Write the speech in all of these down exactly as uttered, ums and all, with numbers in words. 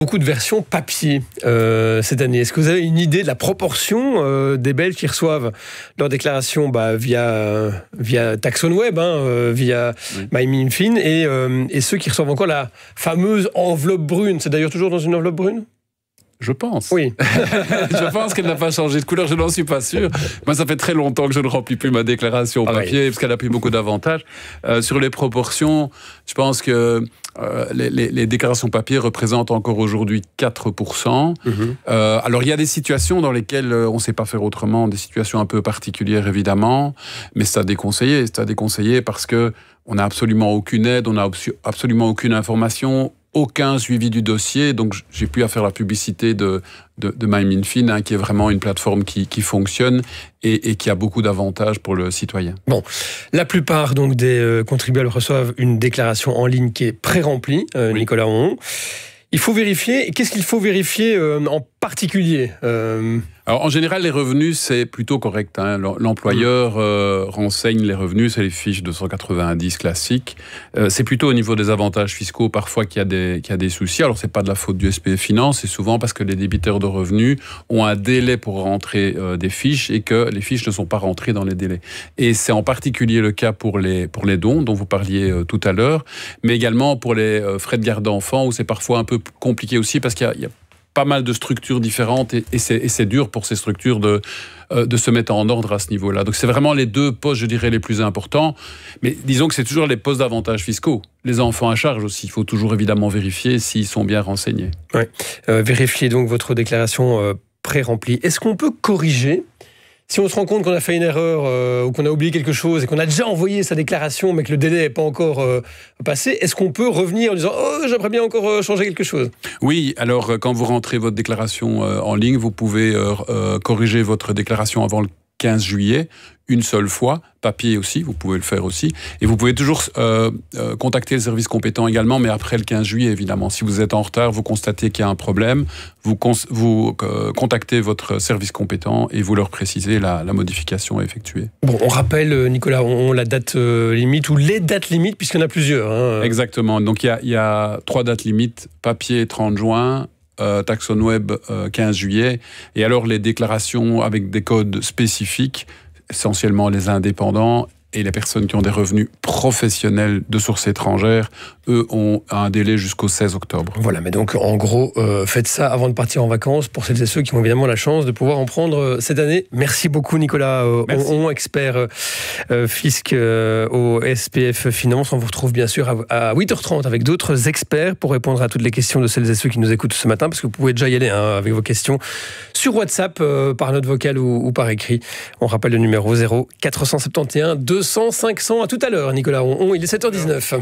Beaucoup de versions papier euh, cette année. Est-ce que vous avez une idée de la proportion euh, des Belges qui reçoivent leur déclaration bah, via, euh, via TaxonWeb, hein, euh, via oui. MyMinFin, et, euh, et ceux qui reçoivent encore la fameuse enveloppe brune? C'est d'ailleurs toujours dans une enveloppe brune? Je pense. Oui. Je pense qu'elle n'a pas changé de couleur, je n'en suis pas sûr. Moi, ça fait très longtemps que je ne remplis plus ma déclaration ah papier, oui. parce qu'elle a pris beaucoup d'avantages. Euh, sur les proportions, je pense que euh, les, les, les déclarations papier représentent encore aujourd'hui quatre pour cent. Mm-hmm. Euh, alors, il y a des situations dans lesquelles on ne sait pas faire autrement, des situations un peu particulières, évidemment, mais c'est à déconseiller. C'est à déconseiller parce qu'on n'a absolument aucune aide, on n'a absolument aucune information, aucun suivi du dossier, donc j'ai pu à faire la publicité de, de, de MyMinFin, hein, qui est vraiment une plateforme qui, qui fonctionne et, et qui a beaucoup d'avantages pour le citoyen. Bon, la plupart donc des euh, contribuables reçoivent une déclaration en ligne qui est pré-remplie, euh, oui. Nicolas Onhon. Il faut vérifier. Qu'est-ce qu'il faut vérifier euh, en particulier euh... Alors, en général, les revenus, c'est plutôt correct. Hein. L'employeur euh, renseigne les revenus, c'est les fiches deux cent quatre-vingt-dix classiques. Euh, c'est plutôt au niveau des avantages fiscaux, parfois, qu'il y a des, qu'il y a des soucis. Alors, c'est pas de la faute du S P F Finance, c'est souvent parce que les débiteurs de revenus ont un délai pour rentrer euh, des fiches et que les fiches ne sont pas rentrées dans les délais. Et c'est en particulier le cas pour les, pour les dons, dont vous parliez euh, tout à l'heure, mais également pour les euh, frais de garde d'enfants, où c'est parfois un peu compliqué aussi, parce qu'il y a, il y a pas mal de structures différentes et, et, c'est, et c'est dur pour ces structures de, euh, de se mettre en ordre à ce niveau-là. Donc c'est vraiment les deux postes, je dirais, les plus importants. Mais disons que c'est toujours les postes d'avantages fiscaux. Les enfants à charge aussi, il faut toujours évidemment vérifier s'ils sont bien renseignés. Ouais. Euh, vérifiez donc votre déclaration euh, pré-remplie. Est-ce qu'on peut corriger ? Si on se rend compte qu'on a fait une erreur euh, ou qu'on a oublié quelque chose et qu'on a déjà envoyé sa déclaration mais que le délai n'est pas encore euh, passé, est-ce qu'on peut revenir en disant « Oh, j'aimerais bien encore euh, changer quelque chose ?» Oui, alors quand vous rentrez votre déclaration euh, en ligne, vous pouvez euh, euh, corriger votre déclaration avant le quinze juillet, une seule fois, papier aussi, vous pouvez le faire aussi. Et vous pouvez toujours euh, euh, contacter le service compétent également, mais après le quinze juillet, évidemment. Si vous êtes en retard, vous constatez qu'il y a un problème, vous, cons- vous euh, contactez votre service compétent et vous leur précisez la, la modification effectuée. Bon, on rappelle, Nicolas, on, on la date euh, limite ou les dates limites, puisqu'il y en a plusieurs. Hein. Exactement. Donc, il y a, il y a trois dates limites, papier trente juin, Euh, TaxonWeb euh, quinze juillet, et alors les déclarations avec des codes spécifiques, essentiellement les indépendants et les personnes qui ont des revenus professionnels de source étrangère, eux ont un délai jusqu'au seize octobre. Voilà, mais donc en gros, euh, faites ça avant de partir en vacances pour celles et ceux qui ont évidemment la chance de pouvoir en prendre euh, cette année. Merci beaucoup Nicolas euh, Onhon, expert euh, fisc euh, au S P F Finance. On vous retrouve bien sûr à, à huit heures trente avec d'autres experts pour répondre à toutes les questions de celles et ceux qui nous écoutent ce matin, parce que vous pouvez déjà y aller hein, avec vos questions sur WhatsApp, euh, par note vocale ou, ou par écrit. On rappelle le numéro zéro quatre cent soixante et onze deux cents cinq cents. À tout à l'heure Nicolas Onhon, il est sept heures dix-neuf.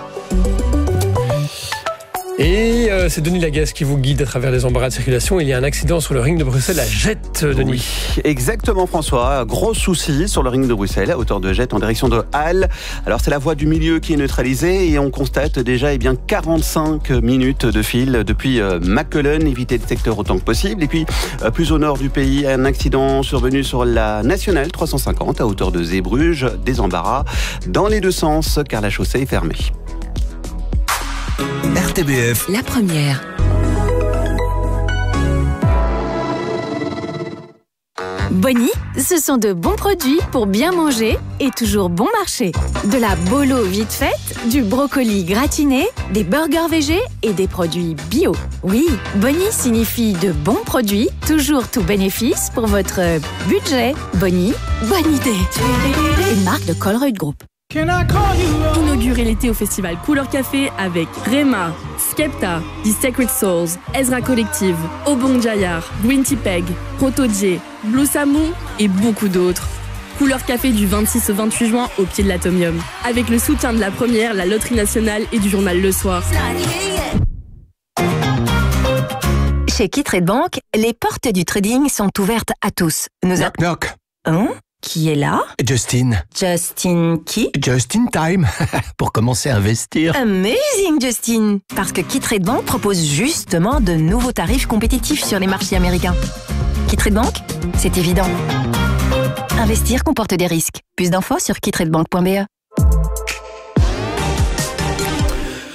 Et euh, c'est Denis Lagasse qui vous guide à travers les embarras de circulation. Il y a un accident sur le ring de Bruxelles à Jette, Denis. Oui, exactement François, gros souci sur le ring de Bruxelles à hauteur de Jette en direction de Halle. Alors c'est la voie du milieu qui est neutralisée et on constate déjà eh bien, quarante-cinq minutes de fil depuis euh, Mackelen, évitez le secteur autant que possible. Et puis euh, plus au nord du pays, un accident survenu sur la nationale trois cent cinquante à hauteur de Zeebrugge, des embarras dans les deux sens car la chaussée est fermée. R T B F, la première. Bonnie, ce sont de bons produits pour bien manger et toujours bon marché. De la bolo vite faite, du brocoli gratiné, des burgers végés et des produits bio. Oui, Bonnie signifie de bons produits, toujours tout bénéfice pour votre budget. Bonnie, bonne idée. Une marque de Colruyt Group. Inaugurez l'été au festival Couleur Café avec Rema, Skepta, The Sacred Souls, Ezra Collective, Obong Jayar, Green Tea Peg, Proto-J, Blue Samu et beaucoup d'autres. Couleur Café du vingt-six au vingt-huit juin au pied de l'Atomium. Avec le soutien de la première, la Loterie Nationale et du journal Le Soir. Chez Kitrade Bank, les portes du trading sont ouvertes à tous. Nous knock a... knock. Hein? Qui est là? Justin. Justin qui? Just in time, pour commencer à investir. Amazing Justin. Parce que Kitrade Bank propose justement de nouveaux tarifs compétitifs sur les marchés américains. Kitrade Bank, c'est évident. Investir comporte des risques. Plus d'infos sur kittradebank point b e.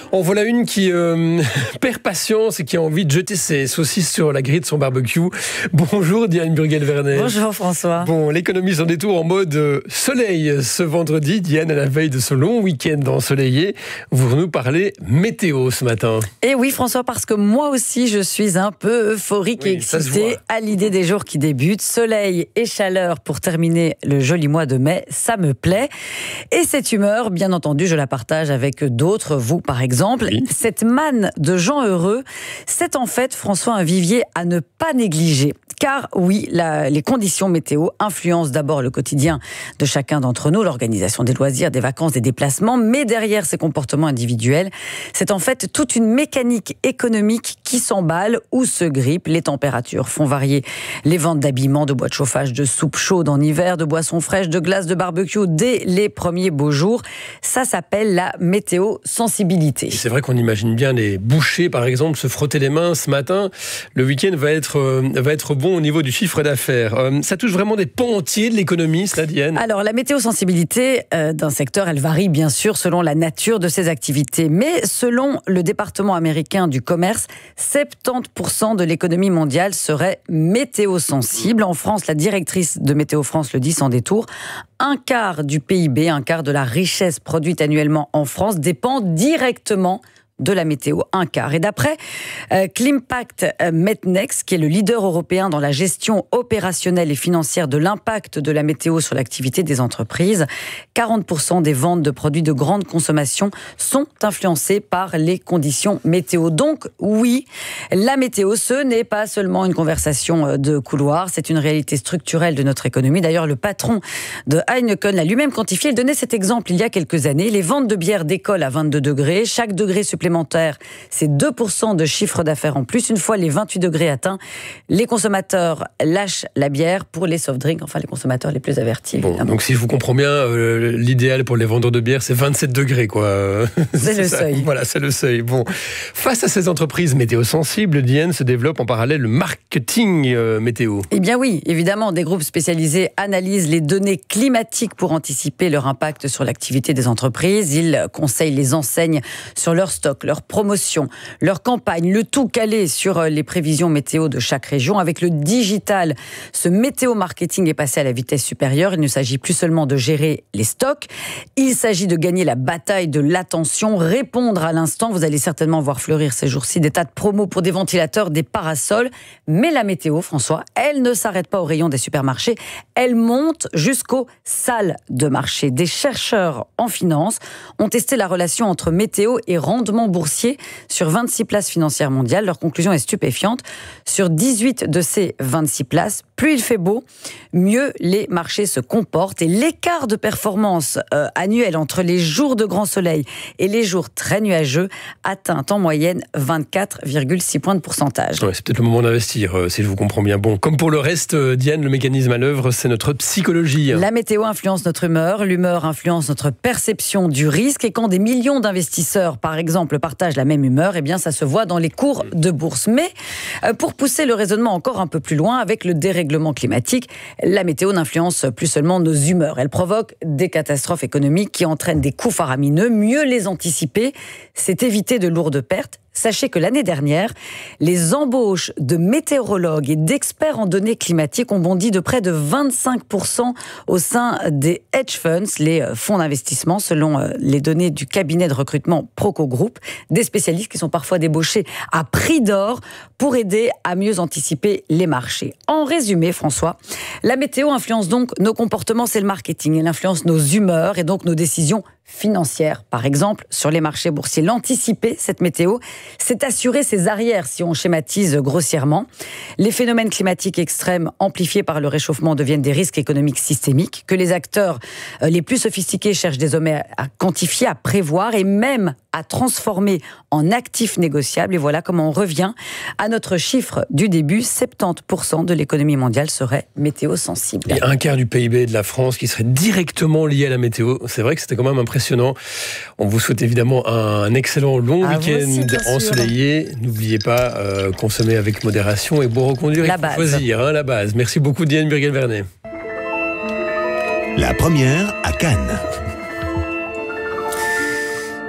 En voilà une qui euh, perd patience et qui a envie de jeter ses saucisses sur la grille de son barbecue. Bonjour Diane Burguel-Vernet. Bonjour François. Bon, l'économie s'en détourne en mode euh, soleil ce vendredi. Diane, à la veille de ce long week-end ensoleillé, vous nous parlez météo ce matin. Et oui François, parce que moi aussi je suis un peu euphorique oui, et excitée à l'idée des jours qui débutent. Soleil et chaleur pour terminer le joli mois de mai, ça me plaît. Et cette humeur, bien entendu, je la partage avec d'autres, vous par exemple. Oui. Cette manne de gens heureux, c'est en fait, François, un vivier à ne pas négliger. Car oui, la, les conditions météo influencent d'abord le quotidien de chacun d'entre nous, l'organisation des loisirs, des vacances, des déplacements, mais derrière ces comportements individuels, c'est en fait toute une mécanique économique qui s'emballe ou se grippe. Les températures font varier les ventes d'habillement, de bois de chauffage, de soupe chaude en hiver, de boissons fraîches, de glaces, de barbecue dès les premiers beaux jours. Ça s'appelle la météo sensibilité. Et c'est vrai qu'on imagine bien les bouchers, par exemple, se frotter les mains ce matin. Le week-end va être, euh, va être bon au niveau du chiffre d'affaires. Euh, ça touche vraiment des pans entiers de l'économie, cela, Diane ? Alors, la météo-sensibilité euh, d'un secteur, elle varie bien sûr selon la nature de ses activités. Mais selon le département américain du commerce, soixante-dix pour cent de l'économie mondiale serait météo-sensible. En France, la directrice de Météo France le dit sans détour. Un quart du P I B, un quart de la richesse produite annuellement en France dépend directement de la météo, un quart. Et d'après euh, Climpact Metnex, qui est le leader européen dans la gestion opérationnelle et financière de l'impact de la météo sur l'activité des entreprises, quarante pour cent des ventes de produits de grande consommation sont influencées par les conditions météo. Donc oui, la météo, ce n'est pas seulement une conversation de couloir, c'est une réalité structurelle de notre économie. D'ailleurs, le patron de Heineken l'a lui-même quantifié. Il donnait cet exemple il y a quelques années. Les ventes de bière décollent à vingt-deux degrés. Chaque degré supplémentaire, c'est deux pour cent de chiffre d'affaires en plus. Une fois les vingt-huit degrés atteints, les consommateurs lâchent la bière pour les soft drinks, enfin les consommateurs les plus avertis. Bon, donc si je vous comprends bien, euh, l'idéal pour les vendeurs de bière, c'est vingt-sept degrés, quoi. C'est, c'est le ça. seuil. Voilà, c'est le seuil. Bon, face à ces entreprises météo-sensibles, Diane, se développe en parallèle le marketing euh, météo. Eh bien oui, évidemment, des groupes spécialisés analysent les données climatiques pour anticiper leur impact sur l'activité des entreprises. Ils conseillent les enseignes sur leur stock, leur promotion, leur campagne, le tout calé sur les prévisions météo de chaque région. Avec le digital, ce météo-marketing est passé à la vitesse supérieure. Il ne s'agit plus seulement de gérer les stocks, il s'agit de gagner la bataille de l'attention, répondre à l'instant. Vous allez certainement voir fleurir ces jours-ci des tas de promos pour des ventilateurs, des parasols. Mais la météo, François, elle ne s'arrête pas au rayon des supermarchés, elle monte jusqu'aux salles de marché. Des chercheurs en finance ont testé la relation entre météo et rendement boursier sur vingt-six places financières mondiales. Leur conclusion est stupéfiante. Sur dix-huit de ces vingt-six places, plus il fait beau, mieux les marchés se comportent. Et l'écart de performance euh, annuel entre les jours de grand soleil et les jours très nuageux atteint en moyenne vingt-quatre virgule six points de pourcentage. Ouais, c'est peut-être le moment d'investir, euh, si je vous comprends bien. Bon, comme pour le reste, euh, Diane, le mécanisme à l'œuvre, c'est notre psychologie. La météo influence notre humeur, l'humeur influence notre perception du risque. Et quand des millions d'investisseurs, par exemple, partagent la même humeur, eh bien, ça se voit dans les cours de bourse. Mais euh, pour pousser le raisonnement encore un peu plus loin, avec le dérèglement climatique, la météo n'influence plus seulement nos humeurs. Elle provoque des catastrophes économiques qui entraînent des coûts faramineux. Mieux les anticiper, c'est éviter de lourdes pertes. Sachez que l'année dernière, les embauches de météorologues et d'experts en données climatiques ont bondi de près de vingt-cinq pour cent au sein des hedge funds, les fonds d'investissement, selon les données du cabinet de recrutement Proco Group, des spécialistes qui sont parfois débauchés à prix d'or pour aider à mieux anticiper les marchés. En résumé, François, la météo influence donc nos comportements, c'est le marketing. Elle influence nos humeurs et donc nos décisions financières. Par exemple, sur les marchés boursiers, l'anticiper, cette météo, c'est assurer ses arrières, si on schématise grossièrement. Les phénomènes climatiques extrêmes amplifiés par le réchauffement deviennent des risques économiques systémiques que les acteurs les plus sophistiqués cherchent désormais à quantifier, à prévoir et même à transformer en actifs négociables. Et voilà comment on revient à notre chiffre du début. soixante-dix pour cent de l'économie mondiale serait météo-sensible. Et un quart du P I B de la France qui serait directement lié à la météo. C'est vrai que c'était quand même impressionnant. On vous souhaite évidemment un excellent long ah, week-end ensoleillé. N'oubliez pas, euh, consommer avec modération et bon reconduire et choisir hein, la base. Merci beaucoup Diane Burguel-Vernet. La première à Cannes.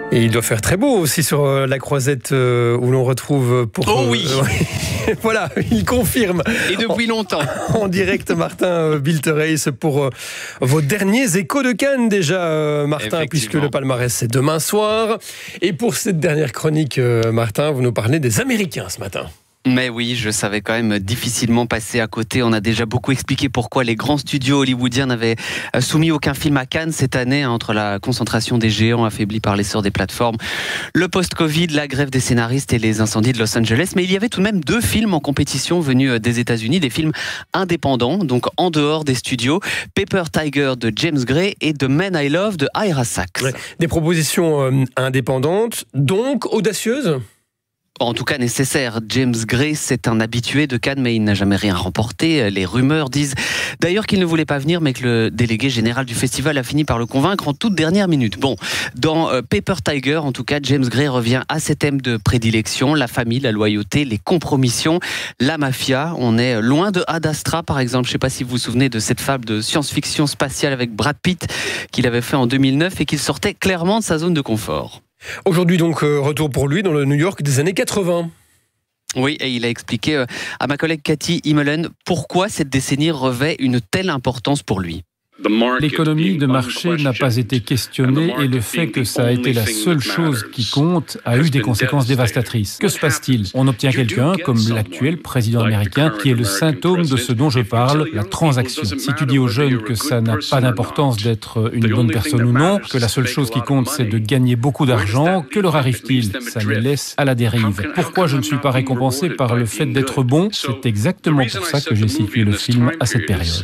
Et il doit faire très beau aussi sur la croisette où l'on retrouve pour... Oh oui euh, Voilà, il confirme. Et depuis longtemps. En, en direct, Martin Biltereis, pour euh, vos derniers échos de Cannes déjà, euh, Martin, puisque le palmarès c'est demain soir. Et pour cette dernière chronique, euh, Martin, vous nous parlez des Américains ce matin. Mais oui, je savais quand même difficilement passer à côté. On a déjà beaucoup expliqué pourquoi les grands studios hollywoodiens n'avaient soumis aucun film à Cannes cette année, entre la concentration des géants affaiblis par l'essor des plateformes, le post-Covid, la grève des scénaristes et les incendies de Los Angeles. Mais il y avait tout de même deux films en compétition venus des États-Unis, des films indépendants, donc en dehors des studios. Paper Tiger de James Gray et The Man I Love de Ira Sachs. Ouais, des propositions euh, indépendantes, donc audacieuses ? En tout cas nécessaire. James Gray, c'est un habitué de Cannes, mais il n'a jamais rien remporté. Les rumeurs disent d'ailleurs qu'il ne voulait pas venir, mais que le délégué général du festival a fini par le convaincre en toute dernière minute. Bon, dans euh, Paper Tiger, en tout cas, James Gray revient à ses thèmes de prédilection, la famille, la loyauté, les compromissions, la mafia. On est loin de Ad Astra, par exemple. Je ne sais pas si vous vous souvenez de cette fable de science-fiction spatiale avec Brad Pitt qu'il avait fait en deux mille neuf et qu'il sortait clairement de sa zone de confort. Aujourd'hui donc, euh, retour pour lui dans le New York des années quatre-vingts. Oui, et il a expliqué euh, à ma collègue Cathy Immelen pourquoi cette décennie revêt une telle importance pour lui. L'économie de marché n'a pas été questionnée et le fait que ça a été la seule chose qui compte a eu des conséquences dévastatrices. Que se passe-t-il ? On obtient quelqu'un, comme l'actuel président américain, qui est le symptôme de ce dont je parle, la transaction. Si tu dis aux jeunes que ça n'a pas d'importance d'être une bonne personne ou non, que la seule chose qui compte c'est de gagner beaucoup d'argent, que leur arrive-t-il ? Ça les laisse à la dérive. Pourquoi je ne suis pas récompensé par le fait d'être bon ? C'est exactement pour ça que j'ai situé le film à cette période.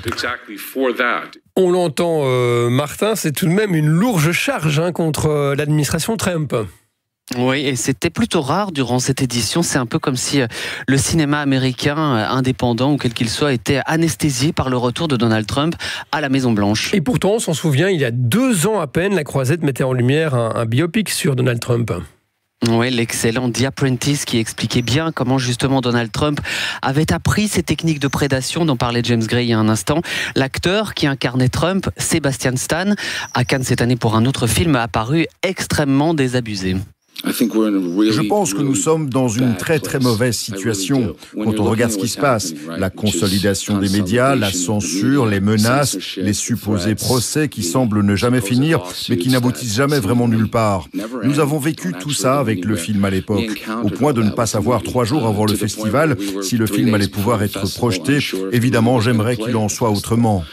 On l'entend, euh, Martin, c'est tout de même une lourde charge hein, contre euh, l'administration Trump. Oui, et c'était plutôt rare durant cette édition. C'est un peu comme si euh, le cinéma américain, euh, indépendant ou quel qu'il soit, était anesthésié par le retour de Donald Trump à la Maison-Blanche. Et pourtant, on s'en souvient, il y a deux ans à peine, la Croisette mettait en lumière un, un biopic sur Donald Trump. Oui, l'excellent The Apprentice qui expliquait bien comment justement Donald Trump avait appris ces techniques de prédation dont parlait James Gray il y a un instant. L'acteur qui incarnait Trump, Sebastian Stan, à Cannes cette année pour un autre film, a apparu extrêmement désabusé. Je pense que nous sommes dans une très très mauvaise situation quand on regarde ce qui se passe. La consolidation des médias, la censure, les menaces, les supposés procès qui semblent ne jamais finir mais qui n'aboutissent jamais vraiment nulle part. Nous avons vécu tout ça avec le film à l'époque, au point de ne pas savoir trois jours avant le festival si le film allait pouvoir être projeté. Évidemment, j'aimerais qu'il en soit autrement.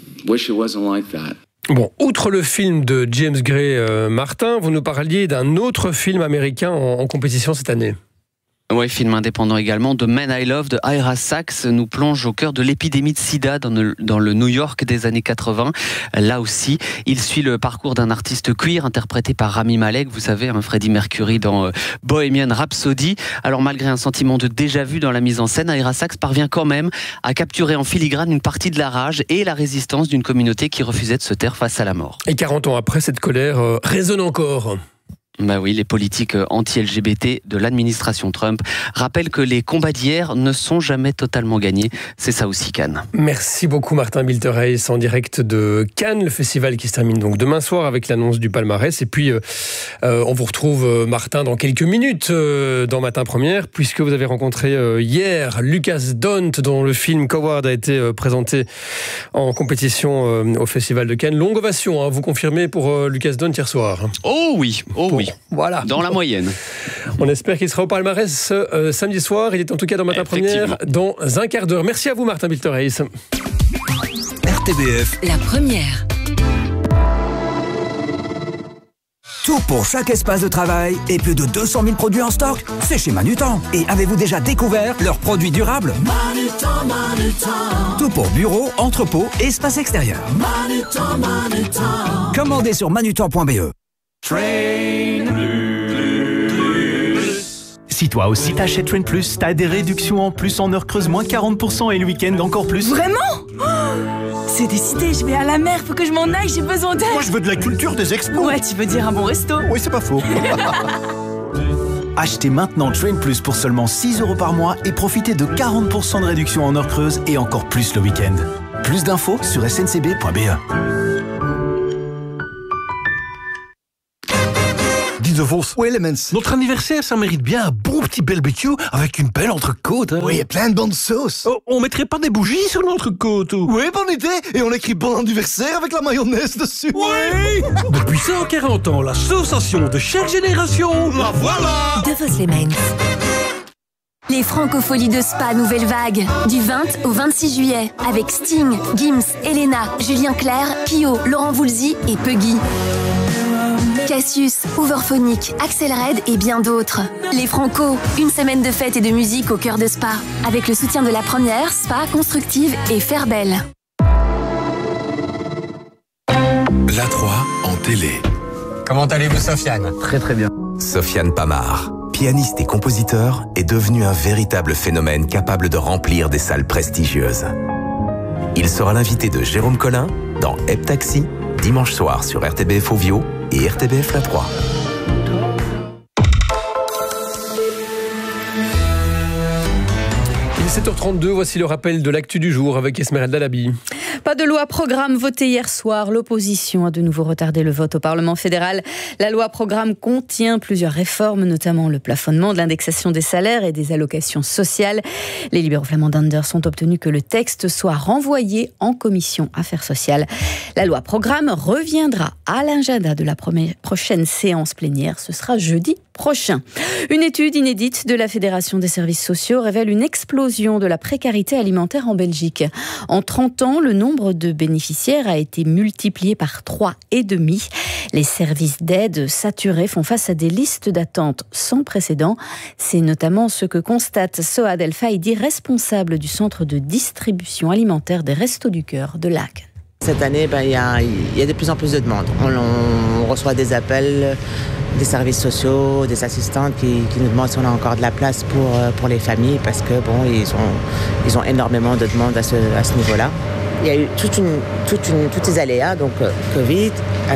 Bon, outre le film de James Gray, euh, Martin, vous nous parliez d'un autre film américain en, en compétition cette année. Oui, film indépendant également. The Man I Love de Ira Sachs nous plonge au cœur de l'épidémie de sida dans le, dans le New York des années quatre-vingts. Là aussi, il suit le parcours d'un artiste queer interprété par Rami Malek, vous savez, un Freddie Mercury dans euh, Bohemian Rhapsody. Alors malgré un sentiment de déjà-vu dans la mise en scène, Ira Sachs parvient quand même à capturer en filigrane une partie de la rage et la résistance d'une communauté qui refusait de se taire face à la mort. Et quarante ans après, cette colère euh, résonne encore. Bah oui, les politiques anti-L G B T de l'administration Trump rappellent que les combats d'hier ne sont jamais totalement gagnés. C'est ça aussi Cannes. Merci beaucoup Martin Biltereis en direct de Cannes, le festival qui se termine donc demain soir avec l'annonce du palmarès. Et puis euh, euh, on vous retrouve euh, Martin dans quelques minutes euh, dans Matin Première, puisque vous avez rencontré euh, hier Lucas Dont, dont le film Coward a été euh, présenté en compétition euh, au festival de Cannes. Longue ovation, hein, vous confirmez pour euh, Lucas Dont hier soir. Oh oui, oh pour, oui. Voilà. Dans la moyenne. On espère qu'il sera au palmarès euh, samedi soir. Il est en tout cas dans Matin Première dans un quart d'heure. Merci à vous Martin Biltereis. R T B F. La première. Tout pour chaque espace de travail et plus de deux cent mille produits en stock, c'est chez Manutan. Et avez-vous déjà découvert leurs produits durables ? Manutan, Manutan. Tout pour bureau, entrepôt et espace extérieur. Manutan, Manutan. Commandez sur manutan point b e. Train Plus. Si toi aussi t'achètes Train Plus, t'as des réductions en plus en heure creuse, moins quarante pour cent et le week-end encore plus. Vraiment ? Oh, c'est décidé, je vais à la mer, faut que je m'en aille, j'ai besoin d'aide. Moi je veux de la culture des expos. Ouais, tu veux dire un bon resto. Oui, c'est pas faux. Achetez maintenant Train Plus pour seulement six euros par mois et profitez de quarante pour cent de réduction en heure creuse et encore plus le week-end. Plus d'infos sur s n c b point b e. Dites de Vos. Oui, Lemens. Notre anniversaire, ça mérite bien un bon petit barbecue avec une belle entrecôte. Hein. Oui, et plein de bonnes sauces. Oh, on mettrait pas des bougies sur l'entrecôte ou... Oui, bonne idée. Et on écrit bon anniversaire avec la mayonnaise dessus. Oui. Depuis cent quarante ans, la sensation de chaque génération. La voilà. De Vos Lemens. Les Francopholies de Spa Nouvelle Vague, du vingt au vingt-six juillet, avec Sting, Gims, Elena, Julien Clerc, Kyo, Laurent Voulzy et Puggy. Cassius, Overphonic, Axel Red et bien d'autres. Les Franco, une semaine de fête et de musique au cœur de Spa, avec le soutien de la première, Spa Constructive et Fairbelle. La trois en télé. Comment allez-vous, Sofiane? Très très bien. Sofiane Pamar, pianiste et compositeur, est devenu un véritable phénomène capable de remplir des salles prestigieuses. Il sera l'invité de Jérôme Collin dans Heb Taxi, dimanche soir sur R T B F Ovio et R T B F La trois. sept heures trente-deux, voici le rappel de l'actu du jour avec Esmeralda Labi. Pas de loi programme votée hier soir. L'opposition a de nouveau retardé le vote au Parlement fédéral. La loi programme contient plusieurs réformes, notamment le plafonnement de l'indexation des salaires et des allocations sociales. Les libéraux flamands d'Anders ont obtenu que le texte soit renvoyé en commission affaires sociales. La loi programme reviendra à l'agenda de la prochaine séance plénière. Ce sera jeudi prochain. Une étude inédite de la Fédération des services sociaux révèle une explosion de la précarité alimentaire en Belgique. En trente ans, le nombre de bénéficiaires a été multiplié par trois virgule cinq. Les services d'aide saturés font face à des listes d'attente sans précédent. C'est notamment ce que constate Soad El Faïdi, responsable du centre de distribution alimentaire des Restos du Cœur de Laken. Cette année, ben, y a, y a de plus en plus de demandes. On, on reçoit des appels des services sociaux, des assistantes qui, qui nous demandent si on a encore de la place pour, pour les familles parce que bon, ils ont, ils ont énormément de demandes à ce, à ce niveau-là. Il y a eu toute une, toute une, tous ces aléas, donc euh, Covid,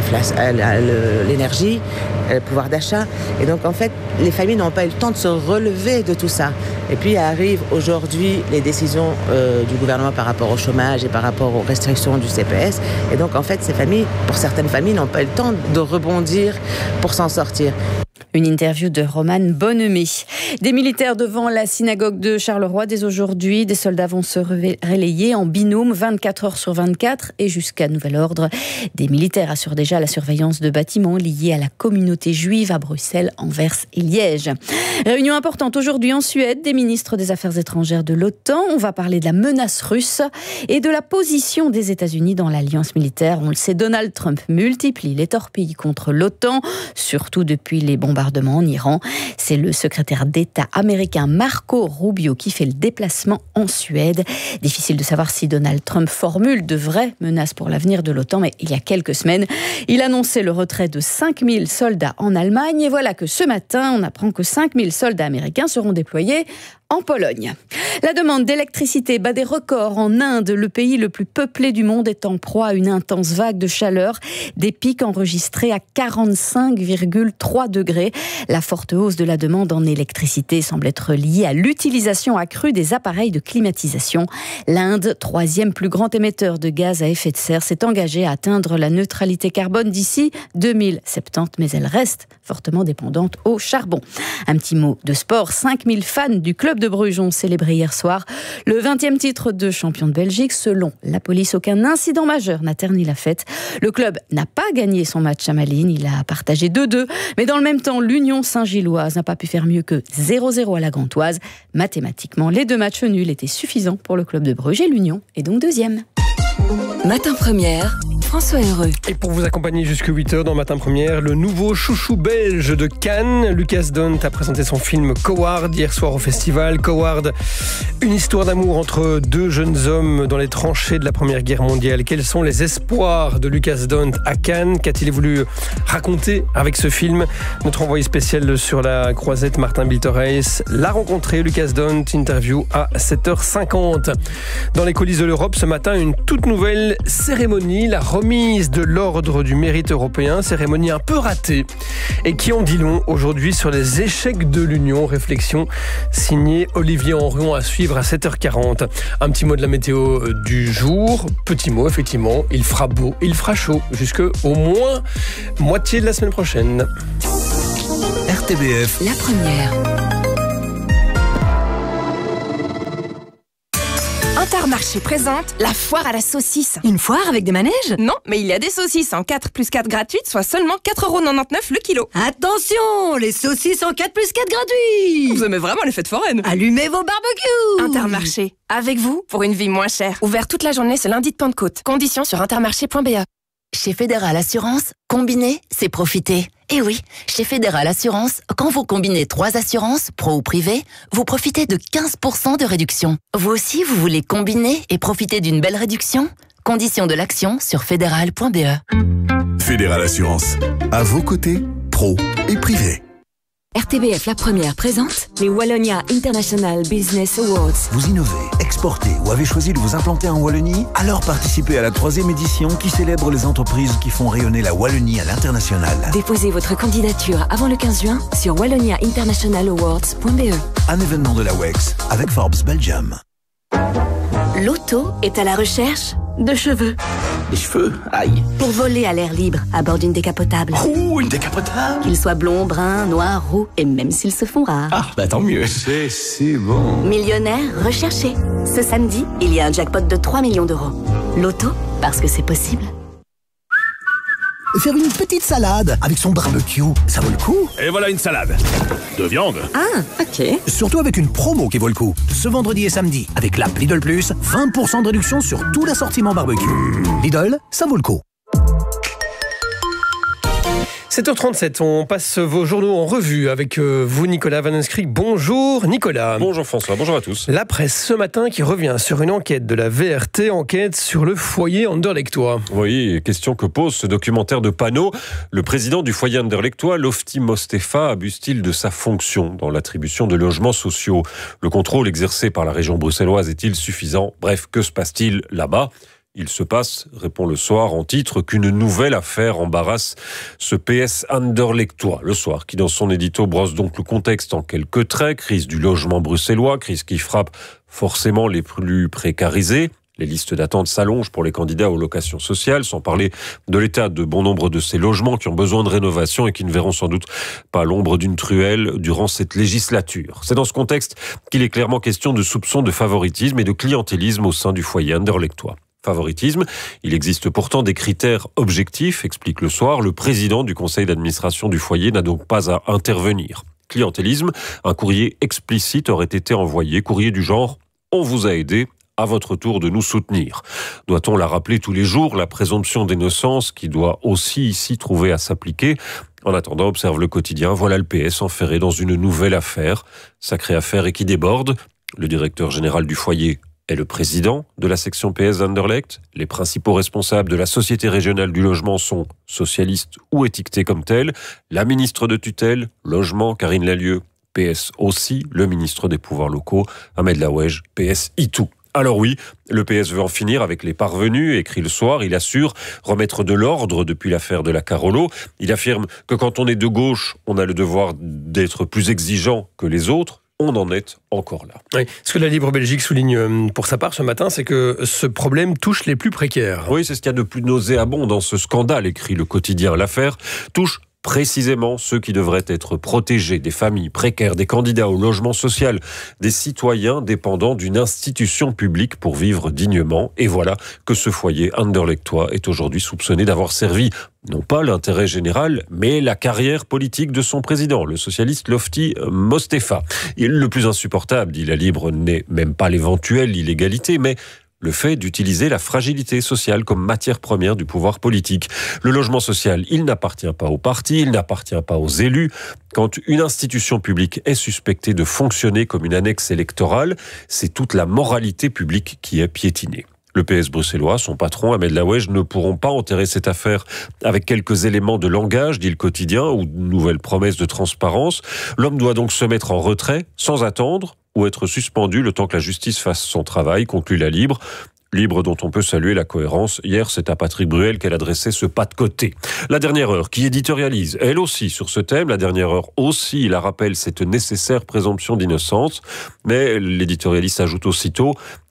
l'énergie, le pouvoir d'achat. Et donc, en fait, les familles n'ont pas eu le temps de se relever de tout ça. Et puis, arrivent aujourd'hui les décisions euh, du gouvernement par rapport au chômage et par rapport aux restrictions du C P S. Et donc, en fait, ces familles, pour certaines familles, n'ont pas eu le temps de rebondir pour s'en sortir. Une interview de Romane Bonnemé. Des militaires devant la synagogue de Charleroi dès aujourd'hui. Des soldats vont se relayer en binôme vingt-quatre heures sur vingt-quatre et jusqu'à nouvel ordre. Des militaires assurent déjà la surveillance de bâtiments liés à la communauté juive à Bruxelles, Anvers et Liège. Réunion importante aujourd'hui en Suède des ministres des Affaires étrangères de l'OTAN. On va parler de la menace russe et de la position des États-Unis dans l'alliance militaire. On le sait, Donald Trump multiplie les torpilles contre l'OTAN, surtout depuis les bombardements en Iran. C'est le secrétaire d'État américain Marco Rubio qui fait le déplacement en Suède. Difficile de savoir si Donald Trump formule de vraies menaces pour l'avenir de l'OTAN, mais il y a quelques semaines, il annonçait le retrait de cinq mille soldats en Allemagne. Et voilà que ce matin, on apprend que cinq mille soldats américains seront déployés en Pologne. La demande d'électricité bat des records en Inde. Le pays le plus peuplé du monde est en proie à une intense vague de chaleur. Des pics enregistrés à quarante-cinq virgule trois degrés. La forte hausse de la demande en électricité semble être liée à l'utilisation accrue des appareils de climatisation. L'Inde, troisième plus grand émetteur de gaz à effet de serre, s'est engagée à atteindre la neutralité carbone d'ici deux mille soixante-dix, mais elle reste fortement dépendante au charbon. Un petit mot de sport. cinq mille fans du club de Bruges ont célébré hier soir le vingtième titre de champion de Belgique. Selon la police, aucun incident majeur n'a terni la fête. Le club n'a pas gagné son match à Malines, il a partagé deux deux, mais dans le même temps, l'Union Saint-Gilloise n'a pas pu faire mieux que zéro zéro à la Gantoise. Mathématiquement, les deux matchs nuls étaient suffisants pour le club de Bruges et l'Union est donc deuxième. Matin Première, François Heureux. Et pour vous accompagner jusqu'à huit heures dans Matin Première, le nouveau chouchou belge de Cannes, Lucas Dont a présenté son film Coward hier soir au festival. Coward, une histoire d'amour entre deux jeunes hommes dans les tranchées de la Première Guerre mondiale. Quels sont les espoirs de Lucas Dont à Cannes? Qu'a-t-il voulu raconter avec ce film? Notre envoyé spécial sur la croisette, Martin Bilterreis, l'a rencontré. Lucas Dont, interview à sept heures cinquante. Dans les coulisses de l'Europe, ce matin, une toute nouvelle cérémonie, la remise de l'ordre du mérite européen, cérémonie un peu ratée et qui en dit long aujourd'hui sur les échecs de l'Union. Réflexion signée Olivier Henrion à suivre à sept heures quarante. Un petit mot de la météo du jour. Petit mot, effectivement, il fera beau, il fera chaud jusqu'au moins moitié de la semaine prochaine. R T B F, la première. Intermarché présente la foire à la saucisse. Une foire avec des manèges? Non, mais il y a des saucisses en quatre plus quatre gratuites, soit seulement quatre euros quatre-vingt-dix-neuf le kilo. Attention, les saucisses en quatre plus quatre gratuits. Vous aimez vraiment les fêtes foraines? Allumez vos barbecues. Intermarché, avec vous pour une vie moins chère. Ouvert toute la journée ce lundi de Pentecôte. Conditions sur intermarché point b e. Chez Fédéral Assurance, combiner, c'est profiter. Et oui, chez Fédéral Assurance, quand vous combinez trois assurances, pro ou privé, vous profitez de quinze pour cent de réduction. Vous aussi, vous voulez combiner et profiter d'une belle réduction? Conditions de l'action sur fédéral point b e. Fédéral Assurance, à vos côtés, pro et privé. R T B F La Première présente les Wallonia International Business Awards. Vous innovez, exportez ou avez choisi de vous implanter en Wallonie? Alors participez à la troisième édition qui célèbre les entreprises qui font rayonner la Wallonie à l'international. Déposez votre candidature avant le quinze juin sur wallonia international awards point b e. Un événement de la W E X avec Forbes Belgium. L'auto est à la recherche de cheveux. Les cheveux, aïe. Pour voler à l'air libre à bord d'une décapotable. Oh, une décapotable. Qu'ils soient blonds, bruns, noirs, roux et même s'ils se font rares. Ah, bah tant mieux. C'est si bon. Millionnaire recherché. Ce samedi, il y a un jackpot de trois millions d'euros. L'auto, parce que c'est possible. Faire une petite salade avec son barbecue, ça vaut le coup. Et voilà une salade de viande. Ah, ok. Surtout avec une promo qui vaut le coup. Ce vendredi et samedi, avec l'app Lidl Plus, vingt pour cent de réduction sur tout l'assortiment barbecue. Lidl, ça vaut le coup. sept heures trente-sept, on passe vos journaux en revue avec vous, Nicolas Van Enskrig. Bonjour Nicolas. Bonjour François, bonjour à tous. La presse ce matin qui revient sur une enquête de la V R T, enquête sur le foyer anderlechtois. Oui, question que pose ce documentaire de Panneau. Le président du foyer anderlechtois, Lofti Mostefa, abuse-t-il de sa fonction dans l'attribution de logements sociaux? Le contrôle exercé par la région bruxelloise est-il suffisant? Bref, que se passe-t-il là-bas? Il se passe, répond Le Soir en titre, qu'une nouvelle affaire embarrasse ce P S anderlechtois. Le Soir, qui dans son édito brosse donc le contexte en quelques traits. Crise du logement bruxellois, crise qui frappe forcément les plus précarisés. Les listes d'attente s'allongent pour les candidats aux locations sociales, sans parler de l'état de bon nombre de ces logements qui ont besoin de rénovation et qui ne verront sans doute pas l'ombre d'une truelle durant cette législature. C'est dans ce contexte qu'il est clairement question de soupçons de favoritisme et de clientélisme au sein du foyer anderlechtois. Favoritisme. Il existe pourtant des critères objectifs, explique Le Soir. Le président du conseil d'administration du foyer n'a donc pas à intervenir. Clientélisme. Un courrier explicite aurait été envoyé, courrier du genre « On vous a aidé, à votre tour de nous soutenir ». Doit-on la rappeler tous les jours, la présomption d'innocence qui doit aussi ici trouver à s'appliquer? En attendant, observe Le Quotidien, voilà le P S enferré dans une nouvelle affaire. Sacrée affaire et qui déborde. Le directeur général du foyer est le président de la section P S d'Anderlecht. Les principaux responsables de la Société régionale du logement sont socialistes ou étiquetés comme tels. La ministre de tutelle, logement, Karine Lallieu, P S aussi. Le ministre des pouvoirs locaux, Ahmed Laouej, P S Itou. Alors oui, le P S veut en finir avec les parvenus, écrit Le Soir. Il assure remettre de l'ordre depuis l'affaire de la Carolo. Il affirme que quand on est de gauche, on a le devoir d'être plus exigeant que les autres. On en est encore là. Oui, ce que la Libre Belgique souligne pour sa part ce matin, c'est que ce problème touche les plus précaires. Oui, c'est ce qu'il y a de plus nauséabond dans ce scandale, écrit Le Quotidien. L'affaire touche précisément ceux qui devraient être protégés, des familles précaires, des candidats au logement social, des citoyens dépendant d'une institution publique pour vivre dignement. Et voilà que ce foyer anderlechtois est aujourd'hui soupçonné d'avoir servi non pas l'intérêt général, mais la carrière politique de son président, le socialiste Lofti Mostefa. Et le plus insupportable, dit la Libre, n'est même pas l'éventuelle illégalité, mais le fait d'utiliser la fragilité sociale comme matière première du pouvoir politique. Le logement social, il n'appartient pas aux partis, il n'appartient pas aux élus. Quand une institution publique est suspectée de fonctionner comme une annexe électorale, c'est toute la moralité publique qui est piétinée. Le P S bruxellois, son patron Ahmed Laouej, ne pourront pas enterrer cette affaire avec quelques éléments de langage, dit Le Quotidien, ou de nouvelles promesses de transparence. L'homme doit donc se mettre en retrait, sans attendre, ou être suspendu le temps que la justice fasse son travail, conclut la Libre. Libre dont on peut saluer la cohérence. Hier, c'est à Patrick Bruel qu'elle adressait ce pas de côté. La Dernière Heure, qui éditorialise, elle aussi, sur ce thème. La Dernière Heure aussi, la rappelle cette nécessaire présomption d'innocence. Mais l'éditorialiste ajoute aussitôt: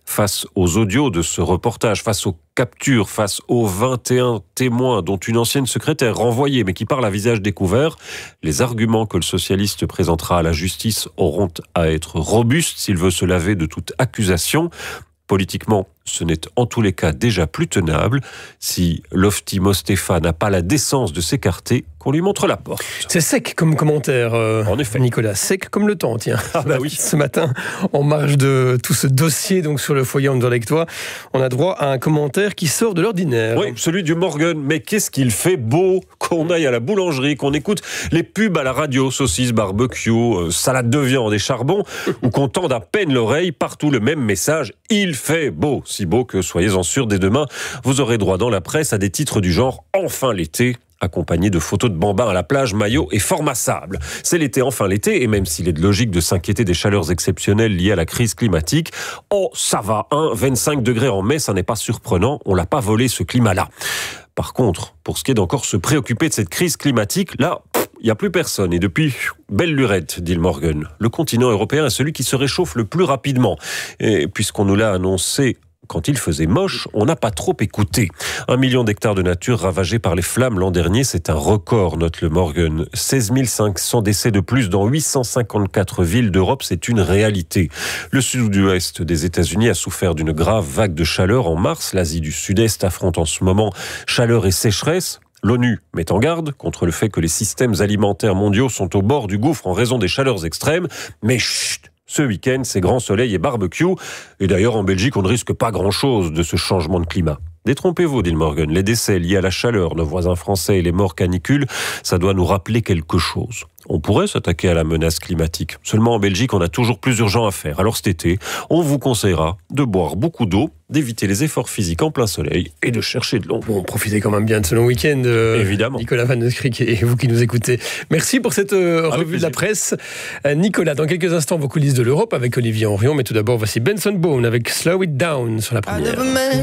Face aux audios de ce reportage, face aux captures, face aux vingt et un témoins dont une ancienne secrétaire renvoyée mais qui parle à visage découvert, les arguments que le socialiste présentera à la justice auront à être robustes s'il veut se laver de toute accusation. Politiquement, ce n'est en tous les cas déjà plus tenable. Si Lofty Mostefa n'a pas la décence de s'écarter, qu'on lui montre la porte. C'est sec comme commentaire, euh, en effet. Nicolas. Sec comme le temps, tiens. Ah bah oui. Ce matin, en marge de tout ce dossier donc sur le foyer Anderlechtois, on a droit à un commentaire qui sort de l'ordinaire. Oui, celui du Morgan. Mais qu'est-ce qu'il fait beau qu'on aille à la boulangerie, qu'on écoute les pubs à la radio, saucisses, barbecue, euh, salade de viande et charbon, ou qu'on tende à peine l'oreille, partout le même message. Il fait beau. Si beau que, soyez-en sûrs, dès demain, vous aurez droit dans la presse à des titres du genre « Enfin l'été », accompagné de photos de bambins à la plage, maillot et format sable. C'est l'été, enfin l'été, et même s'il est de logique de s'inquiéter des chaleurs exceptionnelles liées à la crise climatique, oh, ça va, hein, vingt-cinq degrés en mai, ça n'est pas surprenant, on l'a pas volé ce climat-là. Par contre, pour ce qui est d'encore se préoccuper de cette crise climatique, là, il n'y a plus personne. Et depuis, belle lurette, dit le Morgan. Le continent européen est celui qui se réchauffe le plus rapidement. Et puisqu'on nous l'a annoncé quand il faisait moche, on n'a pas trop écouté. Un million d'hectares de nature ravagés par les flammes l'an dernier, c'est un record, note le Morgan. seize mille cinq cents décès de plus dans huit cent cinquante-quatre villes d'Europe, c'est une réalité. Le sud-ouest des États-Unis a souffert d'une grave vague de chaleur en mars. L'Asie du Sud-Est affronte en ce moment chaleur et sécheresse. L'ONU met en garde contre le fait que les systèmes alimentaires mondiaux sont au bord du gouffre en raison des chaleurs extrêmes. Mais chut! Ce week-end, c'est grand soleil et barbecue. Et d'ailleurs, en Belgique, on ne risque pas grand-chose de ce changement de climat. Détrompez-vous, dit le Morgan. Les décès liés à la chaleur, nos voisins français et les morts canicules, ça doit nous rappeler quelque chose. On pourrait s'attaquer à la menace climatique. Seulement en Belgique, on a toujours plus urgent à faire. Alors cet été, on vous conseillera de boire beaucoup d'eau, d'éviter les efforts physiques en plein soleil et de chercher de l'ombre. Bon, profitez quand même bien de ce long week-end. Euh, Évidemment. Nicolas Van Neuskirk et vous qui nous écoutez. Merci pour cette euh, revue de la presse. Euh, Nicolas, dans quelques instants, vos coulisses de l'Europe avec Olivier Henrion. Mais tout d'abord, voici Benson Boone avec Slow It Down sur la première.